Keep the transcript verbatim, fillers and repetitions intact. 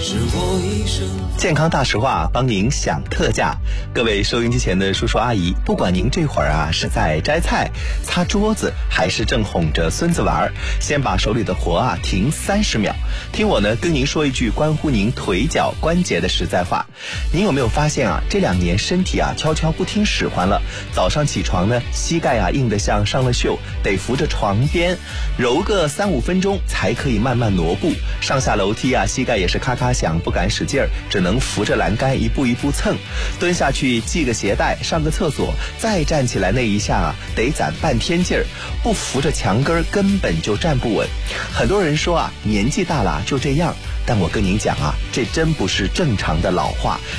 是我一生。 健康大实话，帮您享特价。各位收音机前的叔叔阿姨，不管您这会儿啊是在摘菜、擦桌子，还是正哄着孙子玩，先把手里的活啊停三十秒，听我呢跟您说一句关乎您腿脚关节的实在话。您有没有发现啊，这两年身体啊悄悄不听使唤了？早上起床呢，膝盖啊硬得像上了锈，得扶着床边揉个三五分钟才可以慢慢挪步。上下楼梯啊，膝盖也是咔咔响，不敢使劲儿，只能扶着栏杆一步一步蹭。蹲下去系个鞋带，上个厕所，再站起来那一下啊，得攒半天劲儿，不扶着墙根根本就站不稳。很多人说啊，年纪大了就这样，但我跟您讲啊，这真不是正常的老化，